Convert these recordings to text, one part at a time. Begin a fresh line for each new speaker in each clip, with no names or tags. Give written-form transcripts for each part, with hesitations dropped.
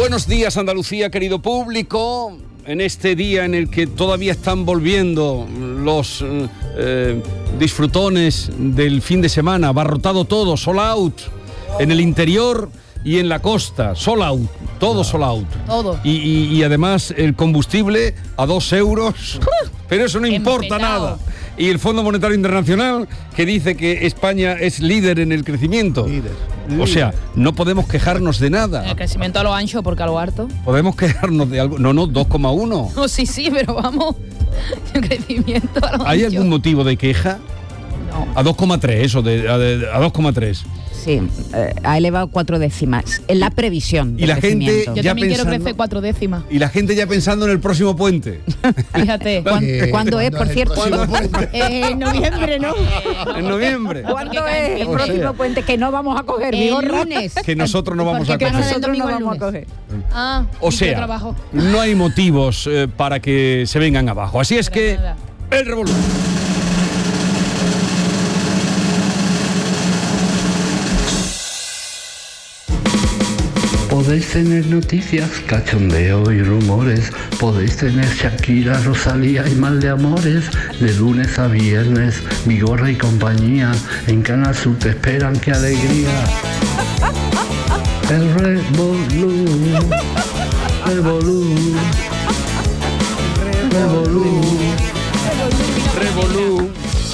Buenos días, Andalucía, querido público. En este día en el que todavía están volviendo los disfrutones del fin de semana, abarrotado todo, sold out, en el interior y en la costa, sold out, todo sold out.
Todo.
Y además el combustible a 2 euros, pero eso no importa nada. Y el Fondo Monetario Internacional, que dice que España es líder en el crecimiento. Líder. O sea, no podemos quejarnos de nada.
El crecimiento a lo ancho porque a lo harto.
Podemos quejarnos de algo. No, 2,1.
No, sí, pero vamos. El crecimiento a lo ancho.
¿Hay algún motivo de queja?
No.
A 2,3, eso, a 2,3.
Sí, ha elevado 4 décimas. En la previsión.
Y la gente.
Yo también quiero crecer 4 décimas.
Y la gente ya pensando en el próximo puente.
Fíjate.
¿Cuándo es, por cierto?
En noviembre, ¿no?
En noviembre.
¿Cuándo es el próximo puente que no vamos a coger?
El lunes.
Que nosotros no vamos a
Que
coger.
nosotros no vamos a coger.
Ah,
o sea, no hay motivos para que se vengan abajo. Así es que
nada.
El revolú.
Podéis tener noticias, cachondeo y rumores. Podéis tener Shakira, Rosalía y mal de amores. De lunes a viernes, Vigorra y compañía. En Canal Sur te esperan, qué alegría. El revolú, revolú, revolú,
Revolú.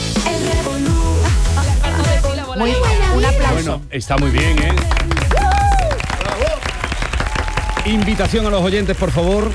Un aplauso.
Bueno, está muy bien, ¿eh? Invitación a los oyentes, por favor.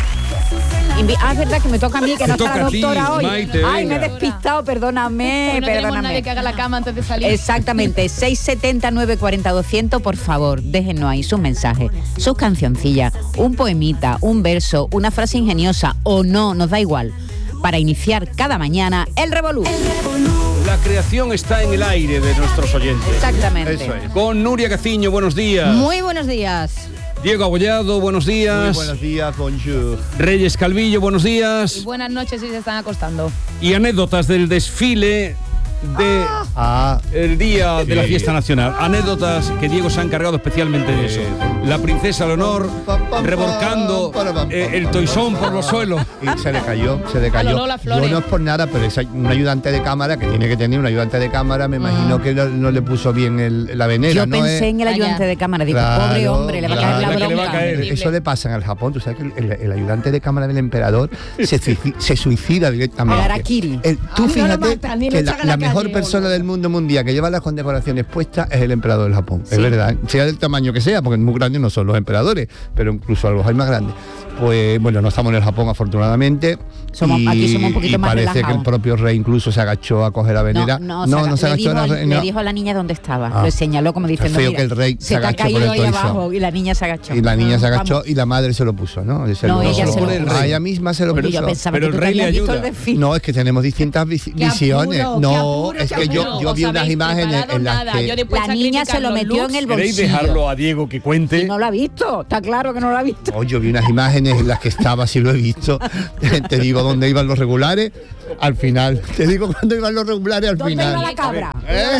Es verdad que me toca a mí, que no está la doctora
ti,
hoy.
Maite,
Ay, me he
venga.
despistado, perdóname,
No tenemos
perdóname.
nadie que haga la cama antes de salir.
Exactamente, 670 940 200, por favor, déjennos ahí sus mensajes, sus cancioncillas, un poemita, un verso, una frase ingeniosa o no, nos da igual, para iniciar cada mañana el revolú.
La creación está en el aire de nuestros oyentes.
Exactamente.
Eso es. Con Nuria Gaciño, buenos días.
Muy buenos días.
Diego Abollado, buenos días.
Muy buenos días, bonjour.
Reyes Calvillo, buenos
Y
días.
buenas noches si se están acostando.
Y anécdotas del desfile de el día de la fiesta nacional. Anécdotas que Diego se ha encargado especialmente de eso. La princesa Leonor revolcando el toisón por los suelos.
Y se le cayó.
A Lola Flores.
Yo no es por nada, pero es un ayudante de cámara que tiene que tener un ayudante de cámara. Me imagino que no le puso bien la venera.
Yo
¿no?
pensé en el ayudante de cámara, digo,
Claro,
pobre hombre, le va a caer la
claro, que le va a
bronca.
caer.
Eso le pasa en el Japón. Tú sabes que el ayudante de cámara del emperador se suicida directamente.
El harakiri.
Tú
no lo
fíjate
matan, ni lo
que
sacan a
la
la
mejor
calle,
persona
boludo.
del mundo mundial que lleva las condecoraciones puestas es el emperador del Japón.
Sí.
Es verdad. Sea del tamaño que sea, porque muy grandes no son los emperadores, pero incluso a los hay más grandes. Pues bueno, no estamos en el Japón afortunadamente.
Aquí somos un poquito
y
más
parece
relajados.
que el propio rey incluso se agachó a coger la venera.
No,
se agachó
le dijo a la niña dónde estaba.
Ah.
Le señaló como diciendo,
feo
mira,
que el rey
se
se
te ha
agachó por
caído
el
ahí
toisón.
abajo. Y la niña se agachó.
Y la niña se agachó
Vamos.
y la madre se lo puso, ¿no?
No, ella se lo puso.
A ella misma se lo
Porque
puso.
yo pensaba
Pero
que tú
el rey
te
le
habías visto
ayuda.
el desfile.
No, es que tenemos distintas visiones.
apuro,
No,
qué apuro,
es
qué
que
apuro.
yo vi
Os
unas
habéis
imágenes
preparado
en las
nada.
que
Yo después
La
de
niña se lo
criticar
metió
los
en el
looks,
¿Queréis
bolsillo.
dejarlo a Diego que cuente?
Y no lo ha visto, está claro que no lo ha visto.
Oh, yo vi unas imágenes en las que estaba, si lo he visto. Te digo dónde iban los regulares al final. Te digo cuándo iban los regulares al
¿Dónde
final.
iba la cabra?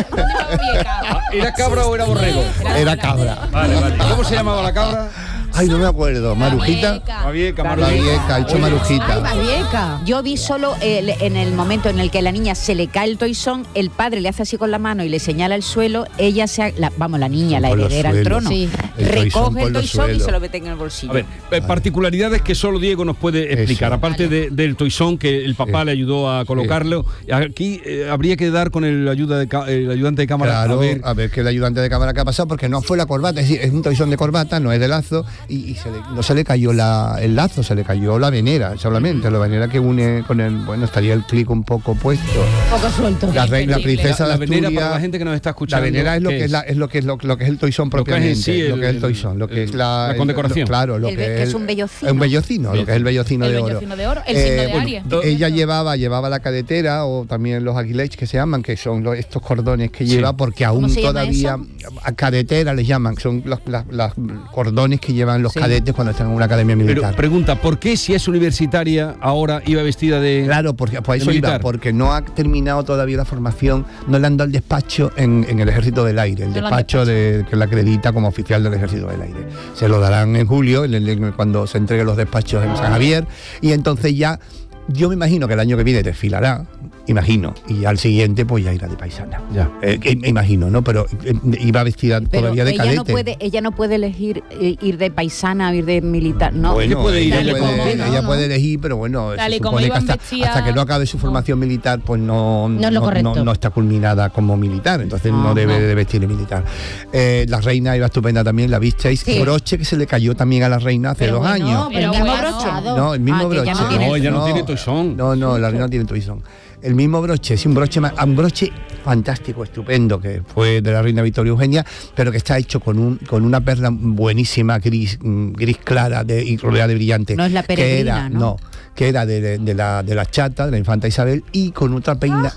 ¿Era cabra o era borrego?
Era cabra.
Vale. ¿Cómo se llamaba la cabra?
Ay, no me acuerdo. Marujita.
Mavieca,
Mavieca, ha hecho Marujita.
Vieca.
Yo vi solo en el momento en el que la niña se le cae el toisón, el padre le hace así con la mano y le señala el suelo, ella la niña, la
Por los
heredera al
suelos.
trono,
Sí.
El toisón
recoge
por
el
los
toisón y
suelos.
se lo mete en el bolsillo.
A ver, particularidades que solo Diego nos puede explicar.
Eso.
Aparte del toisón que el papá le ayudó a colocarlo, aquí habría que dar con el ayudante de cámara.
Claro, a ver qué el ayudante de cámara que ha pasado, porque no fue la corbata, es decir, es un toisón de corbata, no es de lazo, y no se le cayó el lazo, se le cayó la venera, solamente, la venera que une con el, bueno, estaría el clic un poco puesto.
Poco suelto.
La princesa
La
de
venera,
Asturias,
para la gente que nos está
la
escuchando.
venera es lo
¿qué
que es lo que es el toisón
Lo que es en
propiamente,
sí
lo que es el toisón, lo que es
la condecoración.
claro, lo
El
que
que
es
es un bellocino.
Es un bellocino, lo que es el bellocino
El
de oro.
bellocino de oro, el signo de Aries.
Ella llevaba la cadetera o también los aguilets que se llaman, que son estos cordones que lleva, porque aún
se llama
todavía a cadetera les llaman, son los cordones que lleva llevan los
Sí.
cadetes cuando están en una academia
Pero
militar.
pregunta, ¿por qué si es universitaria ahora iba vestida de
Claro, porque pues
de
eso iba,
militar?
porque no ha terminado todavía la formación, no le han dado el despacho en el Ejército del Aire, el
No le han
despacho que la acredita como oficial del Ejército del Aire. Se lo darán en julio, cuando se entreguen los despachos en San Javier, y entonces ya, yo me imagino que el año que viene desfilará, imagino, y al siguiente pues ya irá de paisana.
Ya.
Me imagino, ¿no? Pero iba vestida
Pero
todavía de cadete.
ella no puede elegir ir de paisana o ir de militar, ¿no?
Bueno,
¿Qué puede ir?
ella,
Tal y como,
ella
¿no?
puede elegir, pero bueno,
Tal
se
y como
supone que
iban vestidas,
hasta que no acabe su formación militar, pues no
es lo correcto.
no está culminada como militar, entonces no
Ajá.
debe de vestir de militar. La reina iba estupenda también, la visteis.
Sí.
Broche que se le cayó también a la reina hace
Pero
2
bueno,
años.
pero
Pero
el mismo
bueno.
broche.
No, el mismo
Ah, que
broche.
ya no tiene-
No, ella no tiene toisón.
No, la reina no tiene toisón. El mismo broche, sí, un broche fantástico, estupendo, que fue de la reina Victoria Eugenia, pero que está hecho con una perla buenísima, gris clara y rodeada de brillante.
No es la
que
peregrina,
era,
¿no?
que era de la chata, de la infanta Isabel, y con otra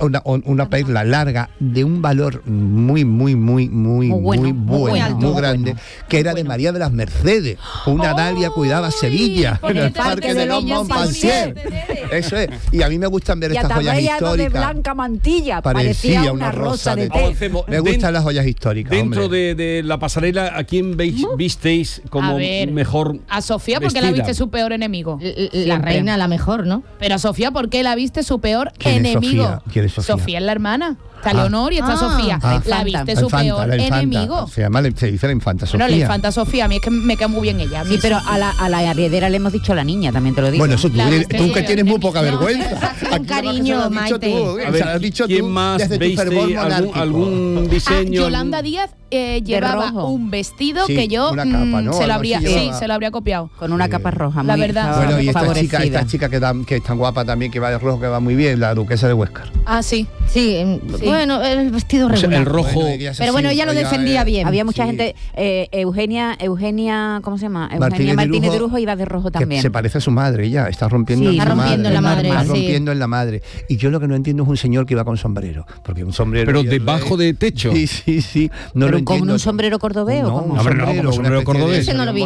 una perla larga de un valor muy
bueno,
muy
alto,
grande, que era de María de las Mercedes. Una dalia cuidaba Sevilla, en el Parque de los Montpensier. Eso es. Y a mí me gustan ver estas joyas históricas.
mantilla,
Parecía una rosa de té.
Avancemos.
Me gustan las joyas históricas.
Dentro
hombre.
de la pasarela, ¿a quién visteis como
A ver,
mejor
A Sofía, porque la
vestida?
viste su peor enemigo.
La reina, la mejor, ¿no?
Pero a Sofía, ¿por qué la viste su peor
¿Quién es
enemigo?
Sofía? ¿Quién es Sofía?
Sofía es la hermana. Está Leonor y está
Ah.
Sofía.
Ah.
La
Infanta.
viste
La
su
infanta,
peor
la infanta.
enemigo.
Se dice la infanta Sofía.
Bueno, la infanta Sofía, a mí es que me cae muy bien ella.
Sí, pero a la heredera le hemos dicho a la niña, también te lo digo.
Bueno, eso tú,
La
tú
viste
que tienes muy poca
No,
vergüenza.
con
Aquí
cariño,
nada más que se lo has dicho
Maite.
tú,
A
se lo
ver,
has dicho
¿quién
tú
más
desde tu
veiste
fervor monárquico.
algún diseño?
Yolanda Díaz llevaba
rojo.
un vestido
Sí,
que yo
una capa, ¿no?
se lo
Algo
habría,
así llevaba.
se lo habría copiado.
Con una capa roja,
La
muy
verdad.
estaba
Bueno, y
favorecida.
esta chica que es tan guapa también, que va de rojo, que va muy bien, la duquesa de Huéscar.
Ah, sí.
Sí, bueno, el vestido
O sea,
regular.
el rojo.
Bueno, ella es
Pero
así,
bueno, ella lo defendía bien.
Había mucha
Sí.
gente, Eugenia, ¿cómo se llama?
Martínez
Eugenia
de
Martínez de
Lujo,
Lujo iba de rojo
que
también.
se parece a su madre, ella está rompiendo
Sí,
en
está
su
rompiendo
madre.
en la madre,
Está
sí.
rompiendo en la madre. Y yo lo que no entiendo es un señor que iba con sombrero, porque un sombrero.
Pero
y el
debajo
rey-
de techo.
Sí, no
Pero
lo
con
entiendo.
un sombrero cordobés, ¿o
No,
cómo?
un
Hombre, no, como
una
sombrero
especie de-
cordobés.
Ese no lo vi.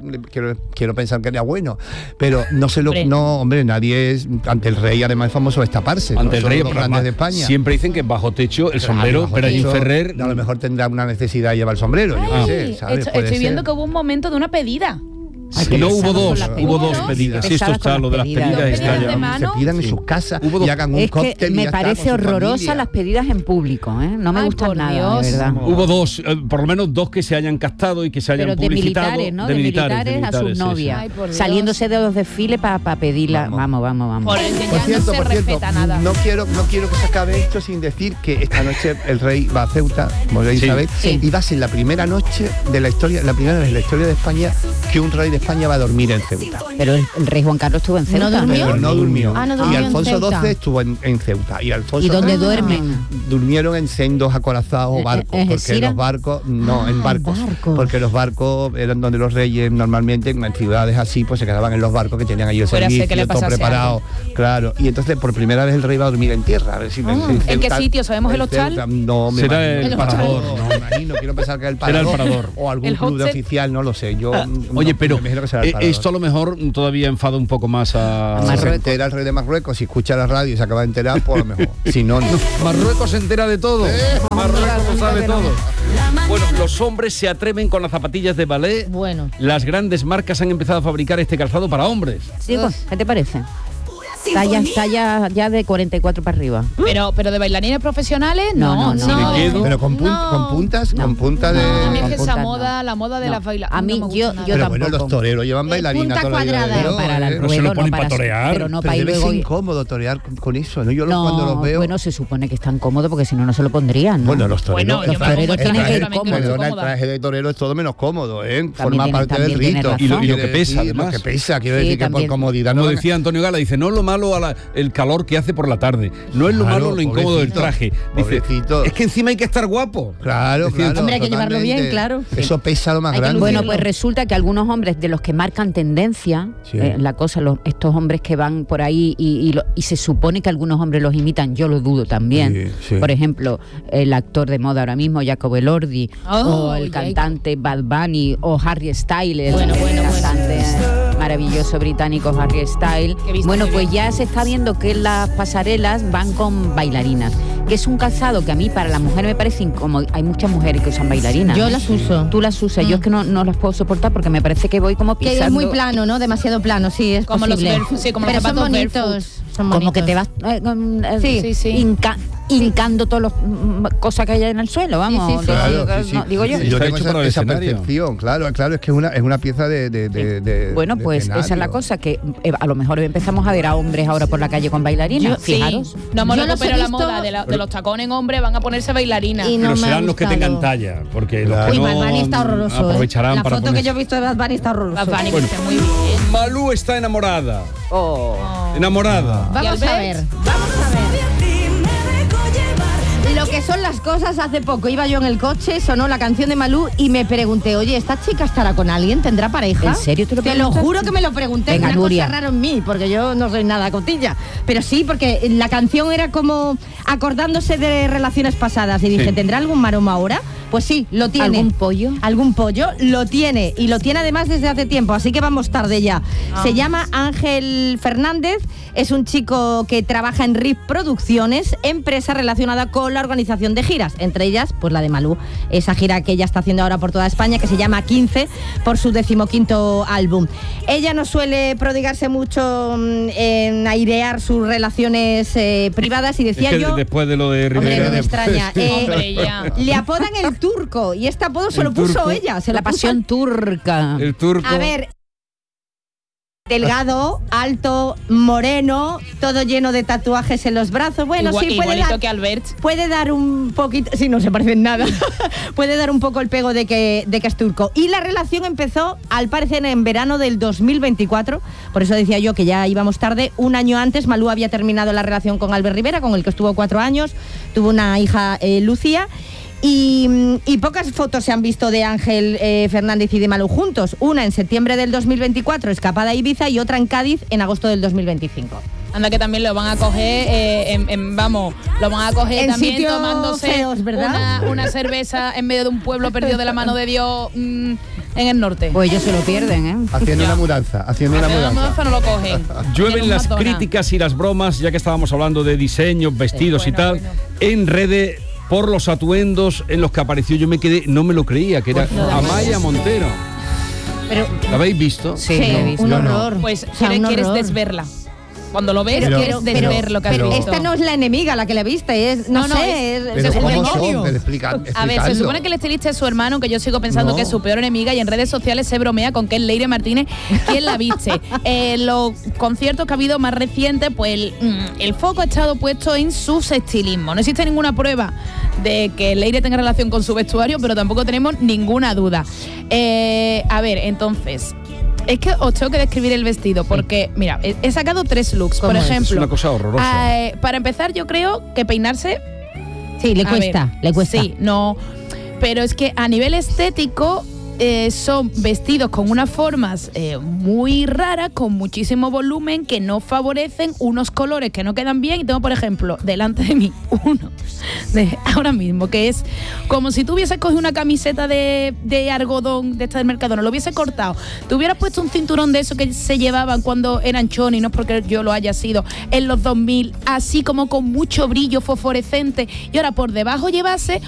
Quiero pensar que era bueno, pero no sé
Hombre.
hombre, nadie es ante el rey, además es famoso destaparse.
Ante el
Son
rey,
los grandes de España.
siempre dicen que bajo techo el sombrero,
Bajo
pero allí
techo,
Ferrer.
a lo mejor tendrá una necesidad de llevar el sombrero, yo qué sé, ¿sabes? Puede
Estoy viendo
ser.
que hubo un momento de una pedida.
Ay,
Sí,
qué
no,
pesados
hubo
con
dos,
las
hubo dos
pedidas.
pedidas. Sí, esto
Pesadas
está,
con
lo de las
pedidas.
pedidas
Los
está
pedidas de
ya.
mano.
Se pidan en sus casas
Hubo
y hagan un
Es
cóctel
que
y
me
ya está,
parece
con su
horrorosa
familia.
las pedidas en público, ¿eh? No me
Ay,
gustan
por
nada,
Dios.
de verdad.
Hubo dos, por lo menos dos que se hayan captado y que se hayan
Pero de
publicitado.
militares, ¿no? De militares a sus
sí, sí.
novias.
Ay, por Dios.
Saliéndose de los desfiles para pedirla. Vamos.
Por el que
Por
ya
cierto,
no se respeta nada.
no quiero que se acabe esto sin decir que esta noche el rey va a Ceuta, como ya
Sí.
sabéis,
Sí.
y va a ser la primera noche de la historia, la primera vez en la historia de España que un rey de España va a dormir en Ceuta.
Pero el rey Juan Carlos estuvo en Ceuta.
¿No durmió?
Pero no durmió.
Ah, no
y
durmió en
Alfonso
Ceuta.
XII estuvo en Ceuta. Y Alfonso
¿Y dónde
XIII
duermen?
durmieron en sendos acorazados o barcos,
¿En
porque
Algeciras?
los barcos, no,
Ah,
en barcos,
barcos.
porque los barcos eran donde los reyes normalmente en ciudades así, pues se quedaban en los barcos que tenían ahí el
Fuera sé
servicio,
que le
todo
pasase
preparado, claro. Y entonces por primera vez el rey va a dormir en tierra, a ver si
¿En qué sitio? ¿Sabemos el hostal?
No, me
Será
imagino.
el Parador,
No, me imagino, quiero pensar que es el
Será el
Parador,
Parador.
o algún
El
club de
hostel.
oficial, no lo sé. Yo
Oye,
no,
pero
me imagino que será el Parador.
esto a lo mejor todavía enfada un poco más a
Si se
Marruecos.
entera el rey de Marruecos, si escucha la radio y se acaba de enterar, pues a lo mejor. Si no, no.
Marruecos se entera de todo. Marruecos lo sabe todo. Bueno, los hombres se atreven con las zapatillas de ballet.
Bueno.
Las grandes marcas han empezado a fabricar este calzado para hombres.
Sí, pues, ¿qué te parece? Talla ya de 44 para arriba.
Pero de bailarines profesionales, no.
No.
Me quedo.
Pero con,
No.
con puntas, con punta de.
A mí es que
con
esa
puntas,
moda,
no.
la moda de
No.
las bailarines.
A mí,
no me
yo
gusta nada.
Pero bueno,
tampoco.
los toreros llevan bailarina
punta
toda la vida
cuadrada.
de Dios,
Para el
No se lo
ruedo,
ponen
no
para torear.
pero no
Pero
para ir
debe ser
luego.
incómodo torear con eso, ¿no? Yo cuando los veo.
Bueno, se supone que están cómodos porque si no, no se lo pondrían, ¿no?
Bueno, los toreros.
Bueno, yo me
toreros
pongo
tienen
traje,
que ir
también
cómodos.
estoy
Perdona, el
cómoda.
traje de torero es todo menos cómodo, ¿eh? Forma
tiene-
parte del
también tiene
rito.
razón.
Y lo que
Quiere
pesa,
decir,
además.
Lo que pesa, quiero
Sí,
decir que por
también.
comodidad
Como
no.
decía Antonio Gala, dice, no, lo malo el calor que hace por la tarde, no es lo
Claro,
malo lo incómodo del
pobrecito,
traje. Dice,
pobrecito.
es que encima hay que estar guapo.
Claro, claro.
Hombre, hay que llevarlo
totalmente.
bien, claro.
Eso pesa lo más
Hay que
grande.
Bueno, pues resulta que algunos hombres de los que marcan tendencia,
Sí.
la cosa, estos hombres que van por ahí y se supone que algunos hombres los imitan, yo lo dudo también.
Sí, sí.
Por ejemplo, el actor de moda ahora mismo, Jacob Elordi,
Oh,
o el
Jacob.
cantante Bad Bunny, o Harry Styles,
Bueno,
el
bueno,
cantante maravilloso británico Harry Styles.
Que he visto
Bueno,
muy
pues
bien.
ya se está viendo que las pasarelas van con bailarinas, que es un calzado que a mí para la mujer me parece incómodo. Hay muchas mujeres que usan bailarinas.
Yo las uso.
Tú las usas, yo es que no las puedo soportar porque me parece que voy como
Que
pisando.
es muy plano, ¿no? Demasiado plano, sí, es
Como los
posible.
barefoot, sí, como los
Pero son
zapatos
bonitos.
barefoot.
Son
Como que
bonitos.
te vas
Sí.
hincando todas las cosas que hay en el suelo, vamos.
Sí, sí, sí.
Claro,
Digo,
sí, sí.
no, digo yo.
Yo
Está
tengo
hecho para el
esa
escenario.
percepción, claro, es que es una pieza de
Bueno,
de
pues esa es la
escenario.
cosa, que a lo mejor empezamos a ver a hombres ahora por la calle con bailarinas, fijaros.
Sí, no hemos
Yo los he
recuperado la
visto-
moda de los tacones hombres, van a ponerse bailarinas.
Y no
Pero
me ha
serán los que
gustado.
tengan talla, porque
Claro.
los
Uy,
que
Bad
no
Bunny está horroroso.
aprovecharán
La
para
foto
poner.
que yo he visto de Bad Bunny está horroroso.
Bad Bunny
Bueno.
viste muy bien.
Malú está enamorada.
Oh.
Enamorada.
Vamos
¿Y
a
Albert?
ver, vamos a ver. Lo que son las cosas, hace poco iba yo en el coche, sonó la canción de Malú y me pregunté, oye, ¿esta chica estará con alguien? ¿Tendrá pareja?
¿En serio te lo
Te lo
preguntaste?
juro que me lo pregunté,
Venga,
una
Nuria.
cosa rara en mí, porque yo no soy nada cotilla. Pero sí, porque la canción era como acordándose de relaciones pasadas y dije,
Sí.
¿tendrá algún maromo ahora? Pues sí, lo tiene.
¿Algún pollo?
Algún pollo, lo tiene. Y lo tiene además desde hace tiempo, así que vamos tarde ya. Se llama Ángel Fernández, es un chico que trabaja en RIP Producciones, empresa relacionada con la organización de giras, entre ellas pues la de Malú, esa gira que ella está haciendo ahora por toda España, que se llama 15, por su 15º álbum. Ella no suele prodigarse mucho en airear sus relaciones privadas y
Es
decía
que
yo...
después de lo de
Hombre,
Rivera.
no me extraña.
Hombre, ya.
Le apodan el turco y este apodo se
El
lo puso
turco.
ella. Se
La
lo puso
pasión turca.
El turco.
a ver, delgado, alto, moreno, todo lleno de tatuajes en los brazos. Bueno, sí,
igualito que Albert.
puede dar un poquito, sí, no se parecen nada, puede dar un poco el pego de que es turco. Y la relación empezó, al parecer, en verano del 2024, por eso decía yo que ya íbamos tarde. Un año antes, Malú había terminado la relación con Albert Rivera, con el que estuvo 4 años, tuvo una hija, Lucía. Y pocas fotos se han visto de Ángel Fernández y de Malú juntos. Una en septiembre del 2024, escapada a Ibiza, y otra en Cádiz en agosto del 2025.
Anda que también lo van a coger, lo van a coger
En
también
sitios
tomándose
feos, ¿verdad?
una cerveza en medio de un pueblo perdido de la mano de Dios en el norte.
Pues ellos se lo pierden, ¿eh?
Haciendo una mudanza, haciendo una
Haciendo la
mudanza.
mudanza no lo cogen. En
Llueven
un
las
McDonald's.
críticas y las bromas, ya que estábamos hablando de diseños, vestidos y
Bueno,
tal,
bueno.
en redes por los atuendos en los que apareció. Yo me quedé, no me lo creía, que era
Pues lo de
Amaya Montero.
Pero
¿La habéis visto?
Sí, lo he visto.
un
Yo no.
horror.
Pues
O sea, un
quieres
horror.
desverla. Cuando lo ves,
Pero-
quieres desver lo que has
pero-
visto.
Esta no es la enemiga la que le viste, es, no,
No,
sé,
es-
es
Pero
es
el
¿cómo
demonio.
son? Pero
A ver, se
explicadlo.
supone que el estilista es su hermano, que yo sigo pensando
No.
que es su peor enemiga, y en redes sociales se bromea con que es Leire Martínez quien la viste. Los conciertos que ha habido más recientes, pues el foco ha estado puesto en su estilismo. No existe ninguna prueba de que Leire tenga relación con su vestuario, pero tampoco tenemos ninguna duda. A ver, entonces... Es que os tengo que describir el vestido, porque, mira, he sacado 3 looks. Por
¿Cómo es?
ejemplo,
Es una cosa horrorosa.
para empezar, yo creo que peinarse
Sí, le
a
cuesta,
ver,
le cuesta.
Sí, no. Pero es que a nivel estético son vestidos con unas formas muy raras, con muchísimo volumen, que no favorecen unos colores que no quedan bien. Y tengo, por ejemplo, delante de mí uno de ahora mismo, que es como si tú hubieses cogido una camiseta de algodón de esta del Mercadona, lo hubiese cortado, te hubieras puesto un cinturón de eso que se llevaban cuando eran choni, no es porque yo lo haya sido, en los 2000, así como con mucho brillo fosforescente, y ahora por debajo llevase